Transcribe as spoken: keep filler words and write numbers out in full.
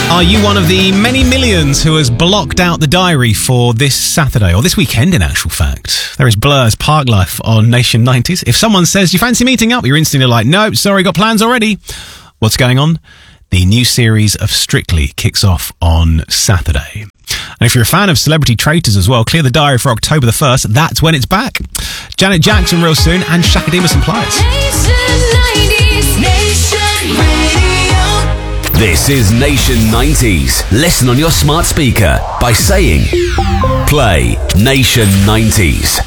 Are you one of the many millions who has blocked out the diary for this Saturday, or this weekend in actual fact? There is Blur's Park Life on Nation nineties. If someone says, you fancy meeting up? You're instantly like, no, sorry, got plans already. What's going on? The new series of Strictly kicks off on Saturday. And if you're a fan of Celebrity Traitors as well, clear the diary for October the first. That's when it's back. Janet Jackson real soon, and Shaka Demus and Pliers. This is Nation nineties. Listen on your smart speaker by saying, play Nation nineties.